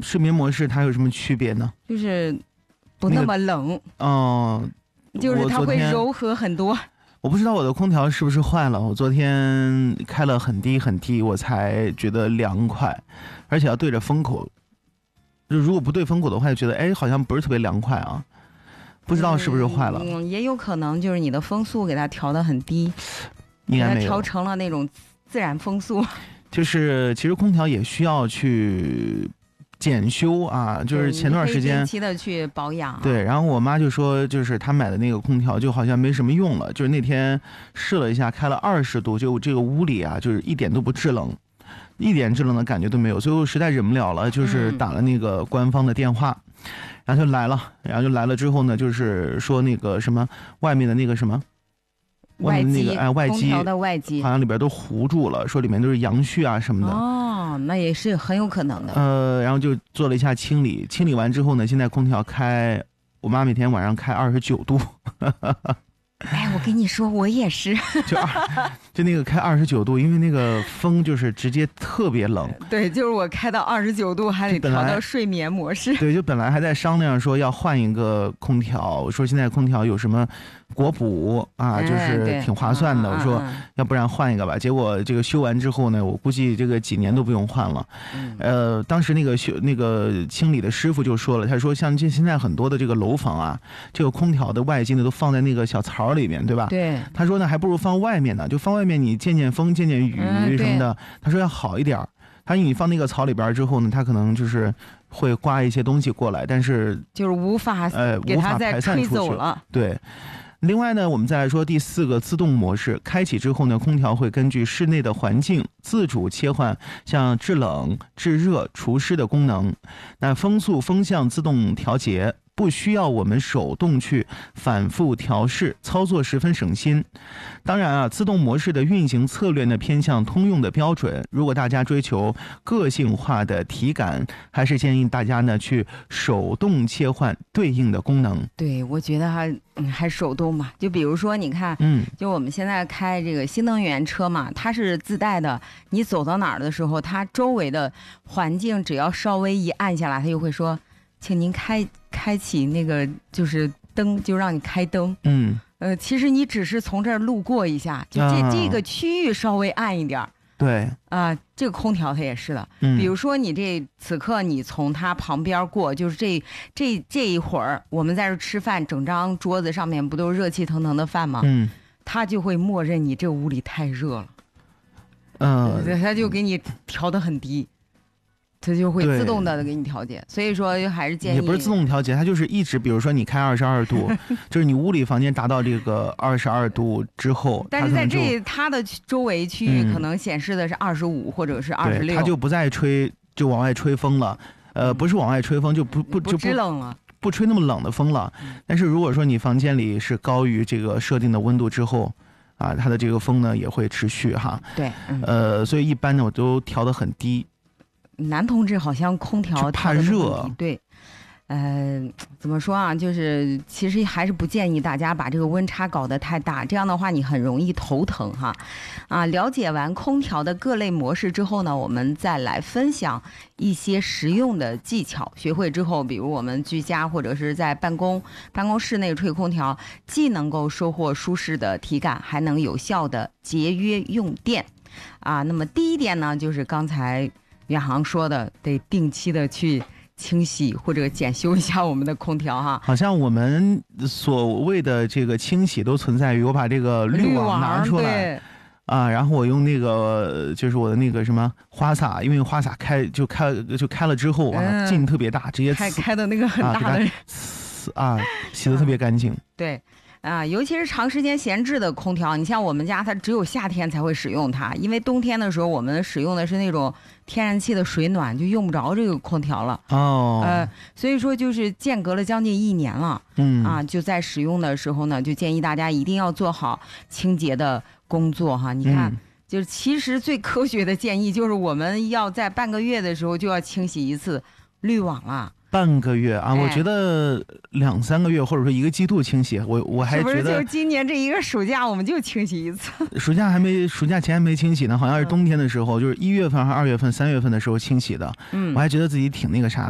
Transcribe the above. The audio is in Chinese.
睡眠模式它有什么区别呢？ 就是不那么冷，就是它会柔和很多。 我不知道我的空调是不是坏了，我昨天开了很低很低，我才觉得凉快，而且要对着风口，就如果不对风口的话，就觉得好像不是特别凉快啊，不知道是不是坏了。 也有可能就是你的风速给它调得很低， 应该没有， 给它调成了那种自然风速。 就是其实空调也需要去检修啊，就是前段时间定期的去保养。 对，然后我妈就说，就是她买的那个空调就好像没什么用了，就是那天试了一下，开了20度，就这个屋里啊，就是一点都不制冷，一点制冷的感觉都没有，最后实在忍不了了，就是打了那个官方的电话，然后就来了之后呢，就是说那个什么外面的那个什么。 外机， 空调的外机好像里边都糊住了，说里面都是阳絮啊什么的。 哦，那也是很有可能的。 然后就做了一下清理，清理完之后呢，现在空调开，我妈每天晚上开29度。 我跟你说，我也是， 就那个开29度，因为那个风就是直接特别冷。 对，就是我开到29度还得调到睡眠模式。 对，就本来还在商量说要换一个空调，我说现在空调有什么国补啊，就是挺划算的。我说要不然换一个吧。结果这个修完之后呢，我估计这个几年都不用换了。当时那个清理的师傅就说了，他说像现在很多的这个楼房啊，这个空调的外机呢都放在那个小槽里面，对吧？ 对。 他说呢，还不如放外面呢，就放外面你见风见雨什么的。他说要好一点。他说你放那个槽里边之后呢，他可能就是会刮一些东西过来，但是就是无法给它再吹走了。 对。另外呢，我们再来说第4个自动模式，开启之后呢，空调会根据室内的环境自主切换像制冷、制热、除湿的功能。那风速、风向自动调节，不需要我们手动去反复调试，操作十分省心。当然啊，自动模式的运行策略呢偏向通用的标准，如果大家追求个性化的体感，还是建议大家呢去手动切换对应的功能。 对，我觉得还手动嘛，就比如说你看，就我们现在开这个新能源车嘛，它是自带的，你走到哪儿的时候，它周围的环境只要稍微一按下来，它就会说请您开启那个就是灯，就让你开灯。其实你只是从这儿路过一下，就这个区域稍微暗一点。 对这个空调它也是的。比如说你此刻你从它旁边过，就是这一会儿我们在这吃饭，整张桌子上面不都是热气腾腾的饭吗？它就会默认你这屋里太热了。它就给你调得很低。它就会自动的给你调节，所以说还是建议。 也不是自动调节，它就是一直，比如说你开22度，就是你屋里房间达到这个22度之后， 但是在它的周围区域可能显示的是25或者是26， 它就不再吹，就往外吹风了。不是往外吹风，就不冷了， 不吹那么冷的风了。但是如果说你房间里是高于这个设定的温度之后，它的这个风呢也会持续哈。 对， 所以一般呢我都调得很低。 男同志好像空调怕热， 对，怎么说啊？就是其实还是不建议大家把这个温差搞得太大，这样的话你很容易头疼哈。了解完空调的各类模式之后呢，我们再来分享一些实用的技巧。学会之后，比如我们居家或者是在办公室内吹空调，既能够收获舒适的体感，还能有效的节约用电。那么第一点呢，就是刚才远航说的，得定期的去清洗或者检修一下我们的空调哈。 好像我们所谓的这个清洗都存在于我把这个滤网拿出来然后我用那个就是我的那个什么花洒，因为花洒开了之后劲特别大，直接开的那个很大的洗得特别干净。 对。尤其是长时间闲置的空调，你像我们家它只有夏天才会使用它，因为冬天的时候我们使用的是那种天然气的水暖，就用不着这个空调了。所以说就是间隔了将近1年了。就在使用的时候呢，就建议大家一定要做好清洁的工作哈。你看，就是其实最科学的建议就是我们要在半个月的时候就要清洗一次滤网了。 半个月我觉得2-3个月或者说1个季度清洗，我还觉得是不是就今年这一个暑假我们就清洗一次？ 暑假前还没清洗呢，好像是冬天的时候，就是1月份还是2月份、3月份的时候清洗的。我还觉得自己挺那个啥的。